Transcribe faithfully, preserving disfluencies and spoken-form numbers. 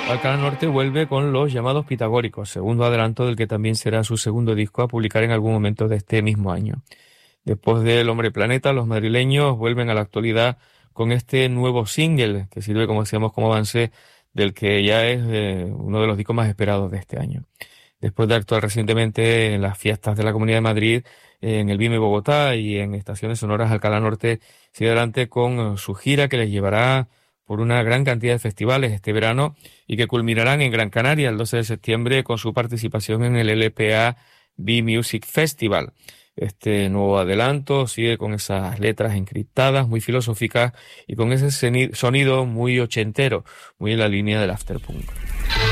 Alcalá Norte vuelve con Los Llamados Pitagóricos, segundo adelanto del que también será su segundo disco a publicar en algún momento de este mismo año. Después de El Hombre Planeta, los madrileños vuelven a la actualidad con este nuevo single, que sirve, como decíamos, como avance del que ya es eh, uno de los discos más esperados de este año. Después de actuar recientemente en las fiestas de la Comunidad de Madrid, en el BIME Bogotá y en estaciones sonoras, Alcalá Norte sigue adelante con eh, su gira que les llevará por una gran cantidad de festivales este verano y que culminarán en Gran Canaria el doce de septiembre con su participación en el L P A B-Music Festival. Este nuevo adelanto sigue con esas letras encriptadas, muy filosóficas y con ese sonido muy ochentero, muy en la línea del afterpunk.